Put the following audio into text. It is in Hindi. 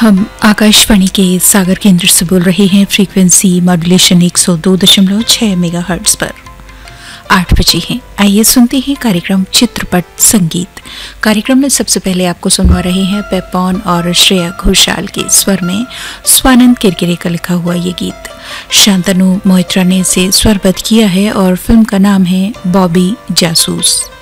हम आकाशवाणी के सागर केंद्र से बोल रहे हैं। फ्रीक्वेंसी मॉड्यूलेशन 102.6 मेगाहर्ट्ज पर 8 बजे हैं। आइए सुनते हैं कार्यक्रम चित्रपट संगीत। कार्यक्रम में सबसे पहले आपको सुनवा रहे हैं पेपॉन और श्रेया घोषाल के स्वर में स्वानंद किरकिरे का लिखा हुआ ये गीत। शांतनु मोहित्रा ने इसे स्वरबद्ध किया है और फिल्म का नाम है बॉबी जासूस।